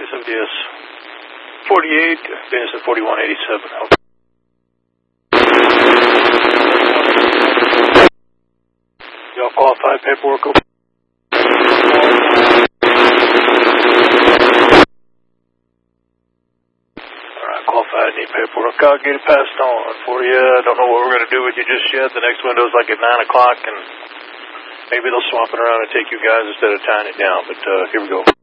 WS 48, BNSF 4187. Okay. Y'all qualified paperwork open? Alright, qualified, need paperwork. I'll get it passed on for you. I don't know what we're going to do with you just yet. The next window's like at 9 o'clock, and maybe they'll swap it around and take you guys instead of tying it down, but here we go.